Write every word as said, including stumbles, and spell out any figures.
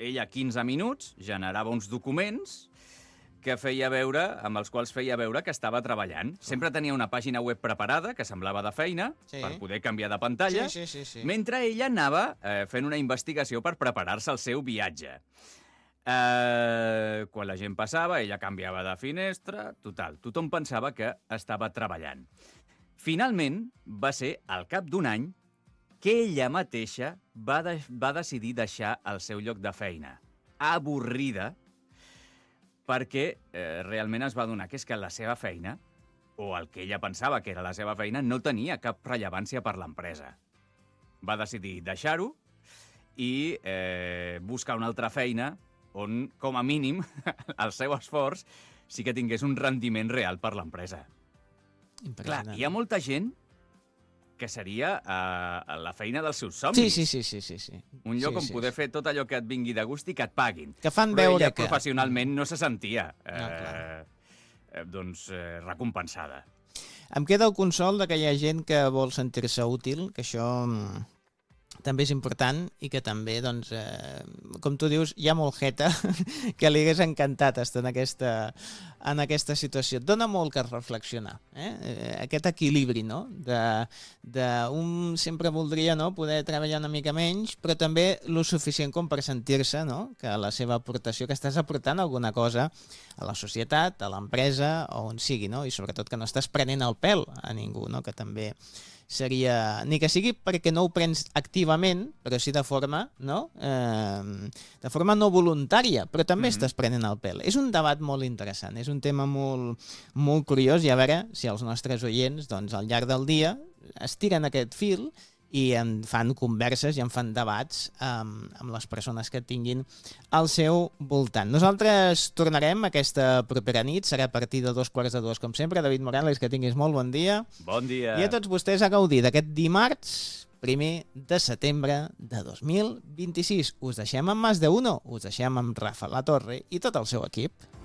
ella quinze minuts generava uns documents que feia veure, amb els quals feia veure que estava treballant. Sempre tenia una pàgina web preparada, que semblava de feina, Sí. per poder canviar de pantalla, Sí, sí, sí, sí. mentre ella anava eh, fent una investigació per preparar-se el seu viatge. Eh, quan la gent passava, ella canviava de finestra, total, tothom pensava que estava treballant. Finalment, va ser al cap d'un any que ella mateixa va, de va decidir deixar el seu lloc de feina, avorrida, perquè eh, realment es va adonar que és que la seva feina, o el que ella pensava que era la seva feina, no tenia cap rellevància per l'empresa. Va decidir deixar-ho i eh, buscar una altra feina on, com a mínim, el seu esforç sí que tingués un rendiment real per l'empresa. Clar, hi ha molta gent que seria eh, la feina dels seus somnis. Sí, sí, sí, sí, sí, sí. Un lloc sí, on sí, poder sí. fer tot allò que et vingui de gust i que et paguin. Que fan Però veure ella que... professionalment no se sentia eh, No, clar. eh, doncs, eh, recompensada. Em queda el consol de que hi ha gent que vol sentir-se útil, que això mm, també és important i que també, doncs, eh, com tu dius, hi ha molt jeta que li hagués encantat estar en aquesta, en aquesta situació. Et dona molt que reflexionar, eh? Eh, aquest equilibri, no? De, de un sempre voldria, no?, poder treballar una mica menys, però també lo suficient com per sentir-se, no?, que la seva aportació, que estàs aportant alguna cosa a la societat, a l'empresa, o on sigui, no? I sobretot que no estàs prenent el pèl a ningú, no?, que també seria... Ni que sigui perquè no ho prens activament, però sí de forma, no? Eh, de forma no voluntària, però també mm-hmm. estàs prenent el pèl. És un debat molt interessant, és un tema molt, molt curiós, i a veure si els nostres oients, doncs, al llarg del dia estiren aquest fil i en fan converses i en fan debats amb, amb les persones que tinguin al seu voltant. Nosaltres tornarem aquesta propera nit, serà a partir de dos quarts de dues, com sempre. David Morales, que tinguis molt bon dia. Bon dia. I a tots vostès a gaudir d'aquest dimarts, primer de setembre de dos mil vint-i-sis. Us deixem amb Más de Uno, us deixem amb Rafa La Torre i tot el seu equip.